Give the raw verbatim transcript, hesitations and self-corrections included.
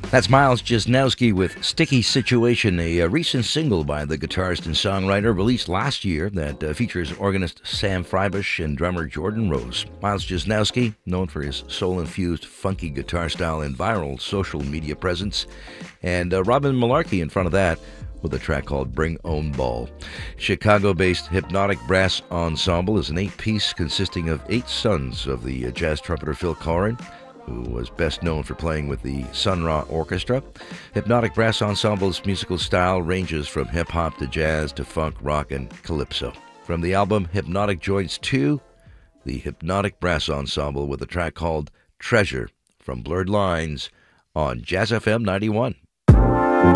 That's Miles Jesnowski with Sticky Situation, a, a recent single by the guitarist and songwriter released last year that uh, features organist Sam Freibush and drummer Jordan Rose. Miles Jesnowski, known for his soul-infused funky guitar style and viral social media presence, and uh, Robin Malarkey in front of that with a track called Bring Own Ball. Chicago-based Hypnotic Brass Ensemble is an eight-piece consisting of eight sons of the uh, jazz trumpeter Phil Collen, who was best known for playing with the Sun Ra Orchestra. Hypnotic Brass Ensemble's musical style ranges from hip-hop to jazz to funk, rock, and calypso. From the album Hypnotic Joints two, the Hypnotic Brass Ensemble with a track called Treasure from Blurred Lines on Jazz F M ninety-one.